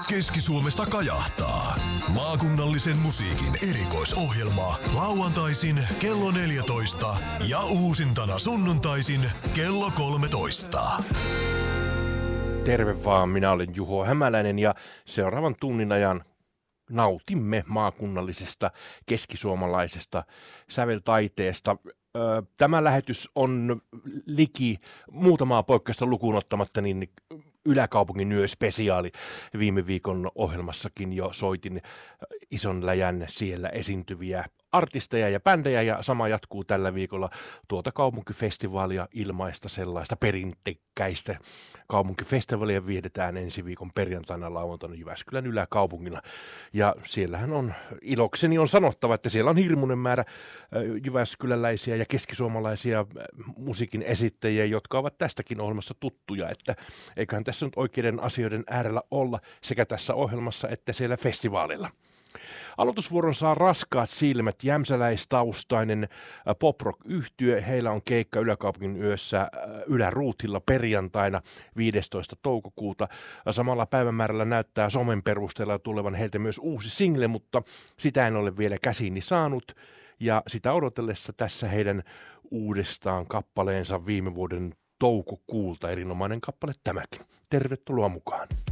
Keski-Suomesta kajahtaa. Maakunnallisen musiikin erikoisohjelma lauantaisin kello 14 ja uusintana sunnuntaisin kello 13. Terve vaan, minä olen Juho Hämäläinen ja seuraavan tunnin ajan nautimme maakunnallisesta keskisuomalaisesta säveltaiteesta. Tämä lähetys on liki muutamaa poikkeusta lukuun ottamatta niin Yläkaupungin yöspesiaali. Viime viikon ohjelmassakin jo soitin Ison Läjän siellä esiintyviä artisteja ja bändejä, ja sama jatkuu tällä viikolla tuota kaupunkifestivaalia, ilmaista sellaista perinteikkäistä kaupunkifestivaalia vietetään ensi viikon perjantaina lauantaina Jyväskylän Yläkaupungilla. Ja siellähän on, ilokseni on sanottava, että siellä on hirmuinen määrä jyväskyläläisiä ja keskisuomalaisia musiikin esittäjiä, jotka ovat tästäkin ohjelmasta tuttuja, että eiköhän tässä nyt oikeiden asioiden äärellä olla sekä tässä ohjelmassa että siellä festivaalilla. Aloitusvuoron saa Raskaat silmät, jämsäläistaustainen pop-rock-yhtye. Heillä on keikka Yläkaupungin yössä Yläruutilla perjantaina 15. toukokuuta. Samalla päivämäärällä näyttää somen perusteella tulevan heiltä myös uusi single, mutta sitä en ole vielä käsiini saanut. Ja sitä odotellessa tässä heidän uudestaan kappaleensa viime vuoden toukokuulta. Erinomainen kappale tämäkin. Tervetuloa mukaan.